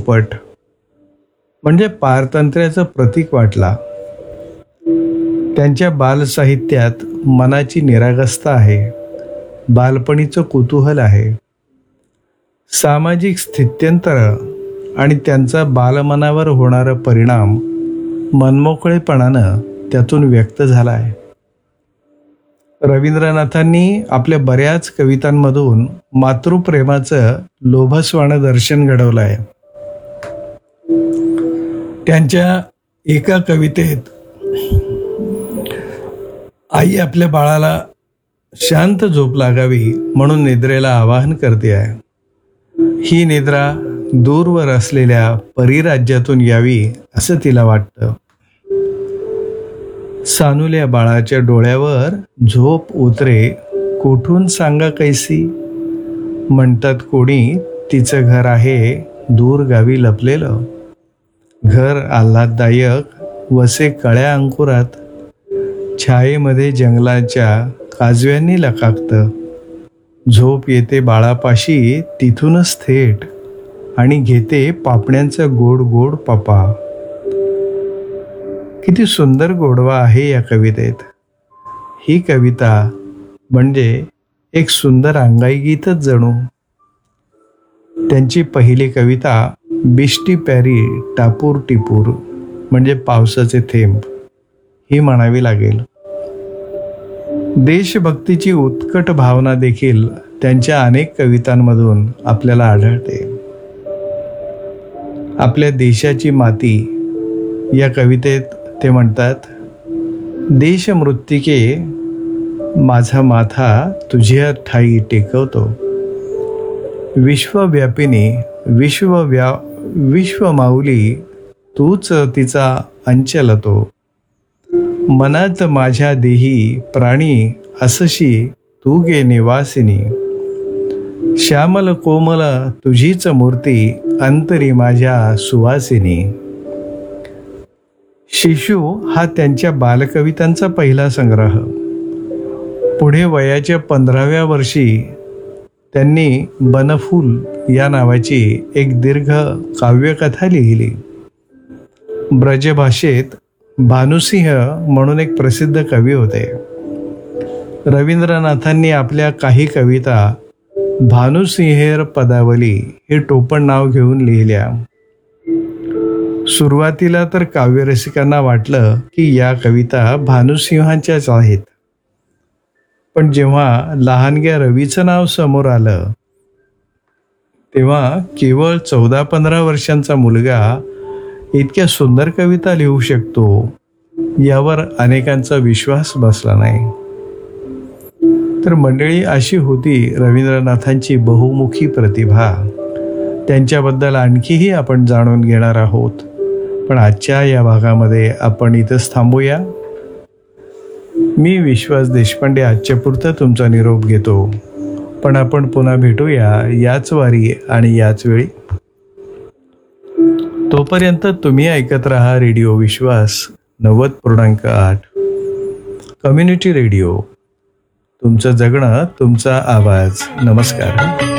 पोपट म्हणजे पारतंत्र्याचं प्रतीक वाटला. त्यांच्या बालसाहित्यात मनाची निरागसता आहे, बालपणीचं कुतूहल आहे. सामाजिक स्थित्यंतर आणि त्यांचा बालमनावर होणारा परिणाम मनमोकळेपणानं त्यातून व्यक्त झाला आहे. रवींद्रनाथांनी आपल्या बऱ्याच कवितांमधून मातृप्रेमाचं लोभसवाणं दर्शन घडवलं आहे. त्यांच्या एका कवितेत आई आपल्या बाळाला शांत झोप लागावी म्हणून निद्रेला आवाहन करते आहे. ही निद्रा दूरवर असलेल्या परिराज्यातून यावी असं तिला वाटतं. सानुल्या बाळाच्या डोळ्यावर झोप उतरे कोठून सांगा कैसी, म्हणतात कोणी तिचं घर आहे दूर गावी लपलेलं. घर आल्हाददायक वसे कळ्या अंकुरात, छायेमध्ये जंगलाच्या काजव्यांनी लकाकतं. झोप येते बाळापाशी तिथूनच थेट आणि घेते पापण्यांचा गोड गोड पपा. किती सुंदर गोडवा आहे या कवितेत. ही कविता म्हणजे एक सुंदर अंगाईगीतच जणू. त्यांची पहिली कविता बिष्टी प्यारी टापूर टिपूर म्हणजे पावसाचे थेंब ही म्हणावी लागेल. देशभक्तीची उत्कट भावना देखील त्यांच्या अनेक कवितांमधून आपल्याला आढळते. आपल्या देशाची माती या कवितेत ते म्हणतात, देश मृत्तिके माझा माथा तुझ्या ठाई टेकवतो. विश्वव्यापिनी विश्वमाऊली तूच तिचा अंचलतो. मनात माझ्या देही प्राणी असशी तू गे निवासिनी. श्यामल कोमल तुझीच मूर्ती अंतरी माझ्या सुवासिनी. शिशु हा त्यांच्या बालकवितांचा पहिला संग्रह. पुढे वयाच्या 15व्या वर्षी त्यांनी बनफूल या नावाची एक दीर्घ काव्यकथा लिहिली. ब्रजभाषेत भानुसिंह म्हणून एक प्रसिद्ध कवी होते. रवींद्रनाथांनी आपल्या काही कविता भानुसिंहेर पदावली हे टोपण नाव घेऊन लिहिल्या. सुरुवातीला तर काव्यरसिकांना वाटलं की या कविता भानुसिंहांच्याच आहेत. पण जेव्हा लहानग्या रवीचं नाव समोर आलं तेव्हा केवळ 14-15 वर्षांचा मुलगा इतक्या सुंदर कविता लिहू शकतो यावर अनेकांचा विश्वास बसला नाही. तर मंडळी, अशी होती रवींद्रनाथांची बहुमुखी प्रतिभा. त्यांच्याबद्दल आणखीही आपण जाणून घेणार आहोत, पण आजच्या या भागामध्ये आपण इथंच थांबूया. मी विश्वास देशपांडे आजच्यापुरतं तुमचा निरोप घेतो, पण आपण पुन्हा भेटूया याच वारी आणि याच वेळी. तोपर्यंत तुम्ही ऐकत राहा रेडिओ विश्वास 90.8 कम्युनिटी रेडिओ. तुमचं जगणं तुमचा आवाज. नमस्कार.